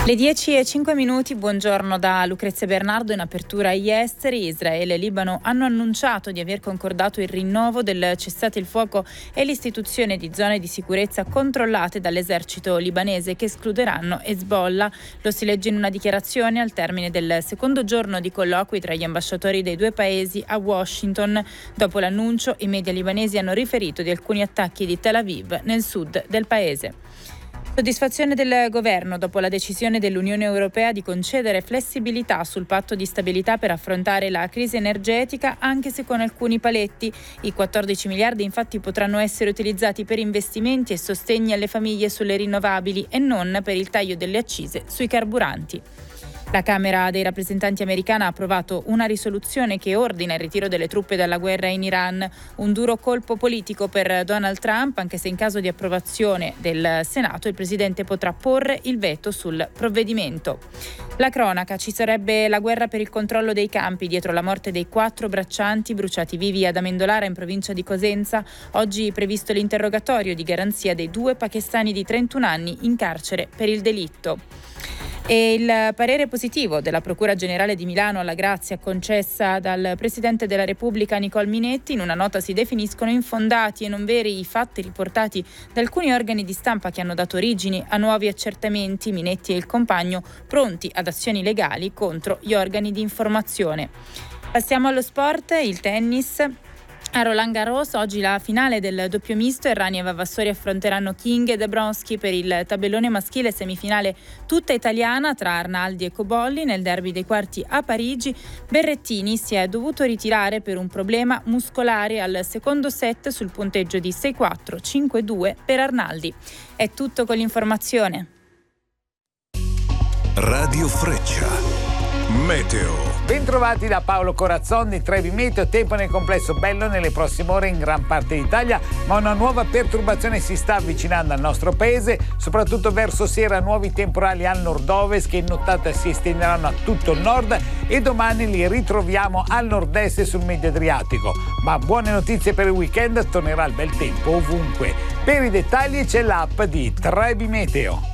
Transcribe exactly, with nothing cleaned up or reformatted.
Le dieci e cinque minuti, buongiorno da Lucrezia Bernardo. In apertura agli esteri, Israele e Libano hanno annunciato di aver concordato il rinnovo del cessate il fuoco e l'istituzione di zone di sicurezza controllate dall'esercito libanese che escluderanno Hezbollah. Lo si legge in una dichiarazione al termine del secondo giorno di colloqui tra gli ambasciatori dei due paesi a Washington. Dopo l'annuncio, i media libanesi hanno riferito di alcuni attacchi di Tel Aviv nel sud del paese. Soddisfazione del governo dopo la decisione dell'Unione Europea di concedere flessibilità sul patto di stabilità per affrontare la crisi energetica, anche se con alcuni paletti. I quattordici miliardi infatti potranno essere utilizzati per investimenti e sostegni alle famiglie sulle rinnovabili e non per il taglio delle accise sui carburanti. La Camera dei rappresentanti americana ha approvato una risoluzione che ordina il ritiro delle truppe dalla guerra in Iran, un duro colpo politico per Donald Trump, anche se in caso di approvazione del Senato il presidente potrà porre il veto sul provvedimento. La cronaca: ci sarebbe la guerra per il controllo dei campi dietro la morte dei quattro braccianti bruciati vivi ad Amendolara in provincia di Cosenza. Oggi previsto l'interrogatorio di garanzia dei due pakistani di trentuno anni in carcere per il delitto. E il parere positivo della Procura Generale di Milano alla grazia concessa dal Presidente della Repubblica Nicole Minetti. In una nota si definiscono infondati e non veri i fatti riportati da alcuni organi di stampa che hanno dato origine a nuovi accertamenti. Minetti e il compagno pronti ad azioni legali contro gli organi di informazione. Passiamo allo sport, il tennis. A Roland Garros oggi la finale del doppio misto. Errani e Vavassori affronteranno King e Dabrowski per il tabellone maschile, semifinale tutta italiana tra Arnaldi e Cobolli. Nel derby dei quarti a Parigi, Berrettini si è dovuto ritirare per un problema muscolare al secondo set sul punteggio di sei quattro cinque due per Arnaldi. È tutto con l'informazione. Radio Freccia. Meteo. Bentrovati da Paolo Corazzon di Trevi Meteo. Tempo nel complesso bello nelle prossime ore in gran parte d'Italia, ma una nuova perturbazione si sta avvicinando al nostro paese, soprattutto verso sera. Nuovi temporali al nord-ovest che in nottata si estenderanno a tutto il nord e domani li ritroviamo al nord-est e sul medio Adriatico. Ma buone notizie per il weekend, tornerà il bel tempo ovunque. Per i dettagli c'è l'app di Trevi Meteo.